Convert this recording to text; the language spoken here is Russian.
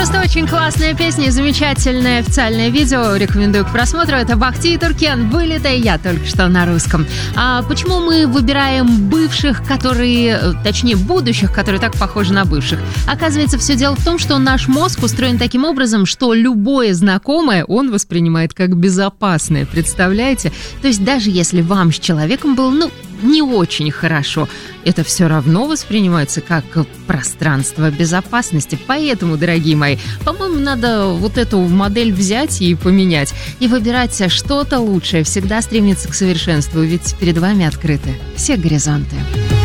Просто очень классная песня и замечательное официальное видео. Рекомендую к просмотру. Это Бахти и Туркен. «Вылетай», я только что на русском. А почему мы выбираем бывших, точнее будущих, которые так похожи на бывших? Оказывается, все дело в том, что наш мозг устроен таким образом, что любое знакомое он воспринимает как безопасное. Представляете? То есть даже если вам с человеком было, не очень хорошо, это все равно воспринимается как пространство безопасности. Поэтому, дорогие мои, по-моему, надо вот эту модель взять и поменять. И выбирать что-то лучшее. Всегда стремиться к совершенству, ведь перед вами открыты все горизонты.